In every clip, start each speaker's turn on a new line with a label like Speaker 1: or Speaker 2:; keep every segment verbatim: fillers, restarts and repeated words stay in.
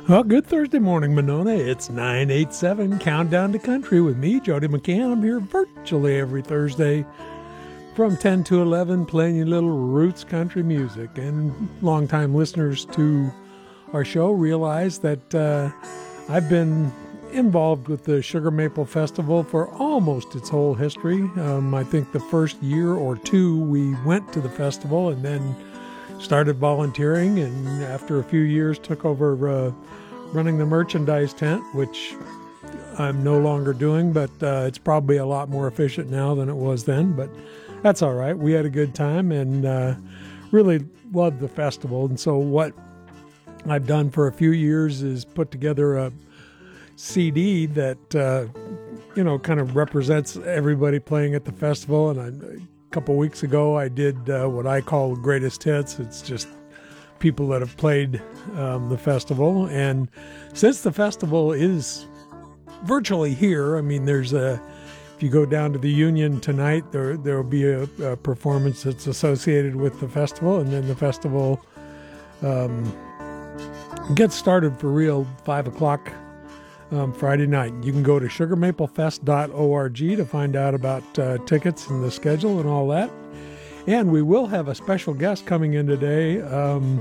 Speaker 1: Well, good Thursday morning, Monona. It's nine eight seven, Countdown to Country with me, Jody McCann. I'm here virtually every Thursday from ten to eleven, playing you little roots country music. And longtime listeners to our show realize that uh, I've been involved with the Sugar Maple Festival for almost its whole history. Um, I think the first year or two we went to the festival and then started volunteering, and after a few years took over uh, running the merchandise tent, which I'm no longer doing, but uh, it's probably a lot more efficient now than it was then, but that's all right. We had a good time and uh, really loved the festival. And so what I've done for a few years is put together a C D that, uh, you know, kind of represents everybody playing at the festival. And I, a couple weeks ago, I did uh, what I call greatest hits. It's just people that have played um, the festival. And since the festival is virtually here, I mean, there's a, if you go down to the Union tonight, there there will be a, a performance that's associated with the festival. And then the festival um, gets started for real five o'clock Um, Friday night. You can go to sugar maple fest dot org to find out about uh, tickets and the schedule and all that. And we will have a special guest coming in today, um,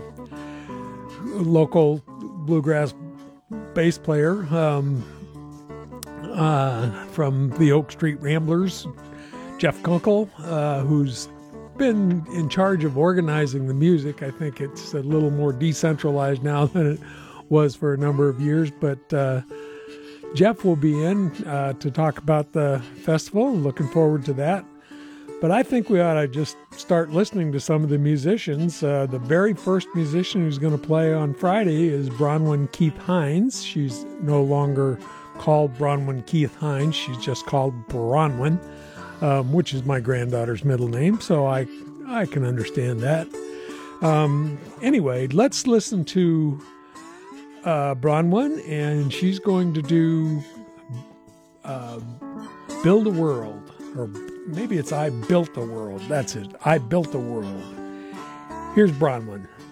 Speaker 1: local bluegrass bass player um, uh, from the Oak Street Ramblers, Jeff Kunkel, uh, who's been in charge of organizing the music. I think it's a little more decentralized now than it was for a number of years, but uh, Jeff will be in uh, to talk about the festival. Looking forward to that. But I think we ought to just start listening to some of the musicians. Uh, the very first musician who's going to play on Friday is Bronwyn Keith Hines. She's no longer called Bronwyn Keith Hines. She's just called Bronwyn, um, which is my granddaughter's middle name. So I, I can understand that. Um, anyway, let's listen to Uh, Bronwyn, and she's going to do uh, Build a World, or maybe it's I Built a World. That's it. I Built a World. Here's Bronwyn.